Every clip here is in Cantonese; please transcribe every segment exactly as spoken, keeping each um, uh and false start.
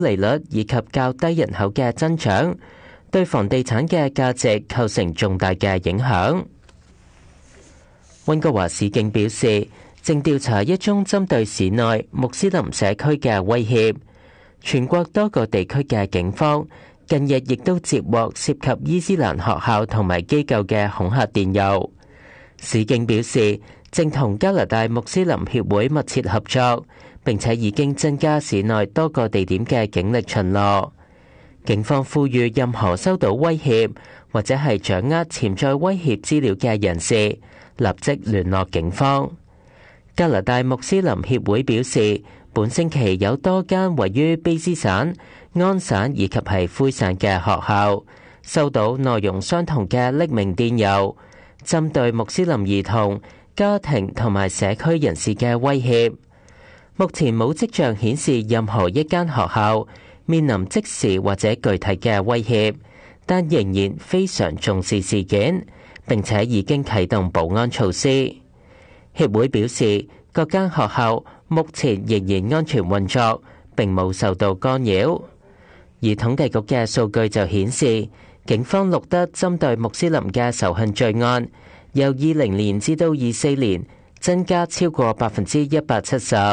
利率以及較低人口嘅增長，對房地產嘅價值構成重大嘅影響。溫哥華市警表示，正調查一宗針對市內穆斯林社區嘅威脅。全國多個地區嘅警方近日亦都接獲涉及伊斯蘭學校同埋機構嘅恐嚇電郵。市警表示，正同加拿大穆斯林協會密切合作，並且已經增加市內多個地點嘅警力巡邏。警方呼籲任何收到威脅或者係掌握潛在威脅資料嘅人士，立即聯絡警方。加拿大穆斯林協會表示，本星期有多間位於卑斯省、安省以及係魁省嘅學校收到內容相同嘅匿名電郵，針對穆斯林兒童、家庭同埋社區人士嘅威脅。目前冇跡象顯示任何一間學校面臨即時或者具體嘅威脅，但仍然非常重視事件，並且已經啟動保安措施。協會表示，各間學校目前仍然安全運作，並冇受到干擾。而統計局嘅數據就顯示，警方錄得針對穆斯林嘅仇恨罪案，由二零年至到二四年增加超過百分之一百七十。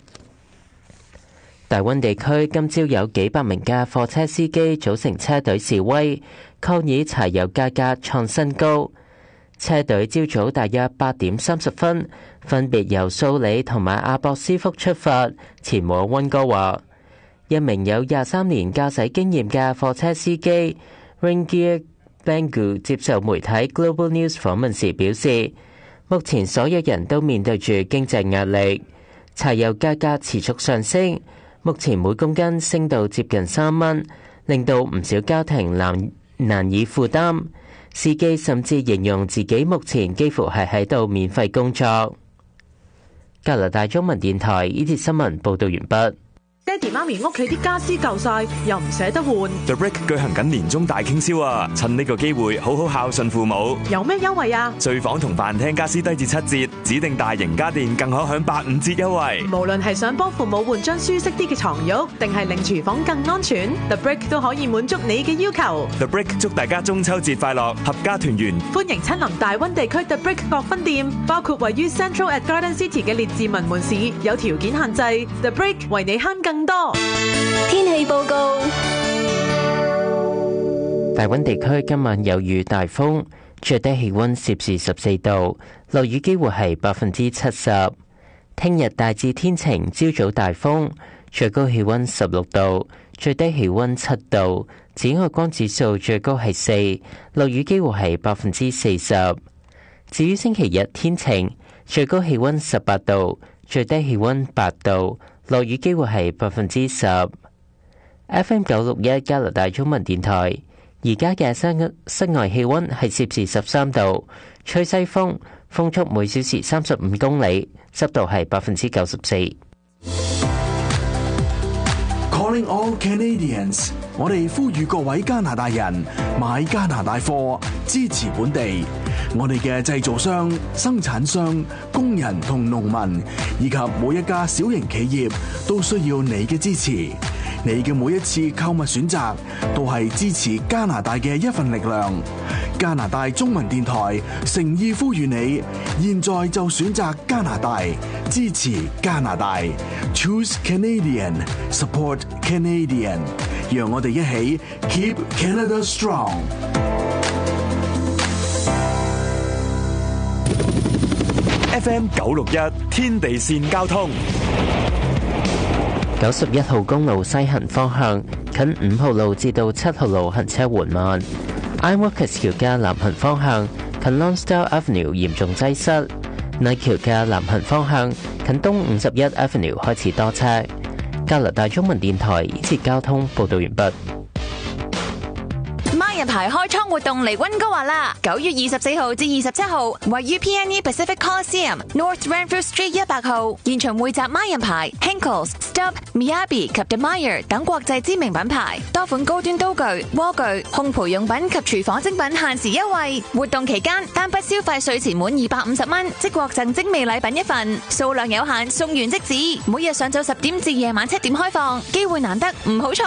大溫地區今朝有幾百名嘅貨車司機組成車隊示威，抗議柴油價格創新高。車隊朝早大約八點三十分，分別由素里同埋阿博斯福出發，前往溫哥華。一名有廿三年駕駛經驗嘅貨車司機 Ringia Bangu 接受媒體 Global News 訪問時表示，目前所有人都面對住經濟壓力，柴油價格持續上升，目前每公斤升到接近三蚊，令到唔少家庭難難以負擔。司機甚至形容自己目前幾乎係喺度免費工作。加拿大中文電台呢節新聞報道完畢。 爹哋媽咪屋企啲家私舊晒，又唔捨得換。 The Brick 舉行緊年終大傾銷啊！趁呢個機會好好孝順父母。 有咩優惠啊？ 睡房同飯廳家私低至七折，指定大型家電更可享八五折優惠。 無論係想幫父母換張舒適啲嘅床褥，定係令廚房更安全， The Brick 都可以滿足你嘅要求。 The Brick 祝大家中秋節快樂，合家團圓。 歡迎親臨大溫地區 The Brick 各分店，包括位於 Central at Garden City 嘅列治文門市，有條件限制。The Brick 為你慳更多。 天氣報告： 大溫地區今晚有雨大風，最低氣溫攝氏十四度，落雨機會係百分之七十。聽日大致天晴，朝早大風，最高氣溫十六度，最低氣溫七度。紫外光指數最高係四，落雨機會係百分之四十。至於星期日天晴，最高氣溫十八度，最低氣溫八度。落雨機會係百分之十。F M 九六一加拿大中文電台，而家嘅室室外氣溫係攝氏十三度，吹西風，風速每小時三十五公里，濕度係百分之九十四。 Calling all Canadians， 我哋呼籲各位加拿大人買加拿大貨，支持本地。我哋嘅製造商、生產商、工人同農民，以及每一家小型企業，都需要你嘅支持。你嘅每一次購物選擇，都係支持加拿大嘅一份力量。加拿大中文電台誠意呼籲你，現在就選擇加拿大，支持加拿大。Choose Canadian, support Canadian。讓我哋一起 Keep Canada Strong。F M 九六一天地線交通。 九十一號公路西行方向近五號路至到七號路行車緩慢。iWorkers 橋嘅南行方向近 Lonsdale Avenue 嚴重擠塞。麗橋嘅南行方向近東五十一 Avenue 開始多車。加拿大中文電台呢節交通報道完畢。 人牌開倉活動嚟溫哥華啦！九月二十四號至二十七號，位於 P N E Pacific Coliseum North Renfrew Street 一百號，現場匯集孖人牌 Henckels、Stubb、Miyabi 及 The Meyer 等國際知名品牌，多款高端刀具、鍋具、烘焙用品及廚房精品限時優惠。活動期間，單筆消費稅前滿二百五十蚊，即獲贈精美禮品一份，數量有限，送完即止。每日上晝十點至夜晚七點開放，機會難得，唔好錯。